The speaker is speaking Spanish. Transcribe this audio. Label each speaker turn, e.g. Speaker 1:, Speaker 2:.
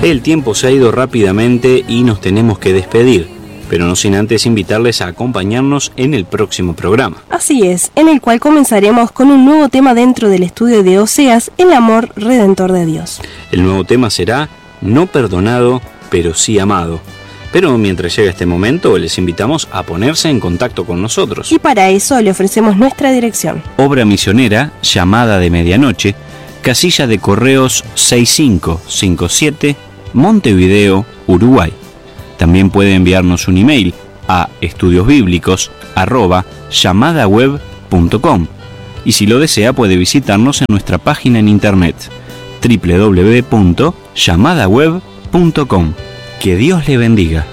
Speaker 1: El tiempo se ha ido rápidamente y nos tenemos que despedir, pero no sin antes invitarles a acompañarnos en el próximo programa.
Speaker 2: Así es, en el cual comenzaremos con un nuevo tema dentro del estudio de Oseas, el amor redentor de Dios.
Speaker 1: El nuevo tema será No perdonado, pero sí amado. Pero mientras llega este momento, les invitamos a ponerse en contacto con nosotros.
Speaker 2: Y para eso le ofrecemos nuestra dirección.
Speaker 1: Obra Misionera, Llamada de Medianoche, casilla de correos 6557, Montevideo, Uruguay. También puede enviarnos un email a estudiosbiblicos@llamadaweb.com y si lo desea puede visitarnos en nuestra página en internet www.llamadaweb.com. Que Dios le bendiga.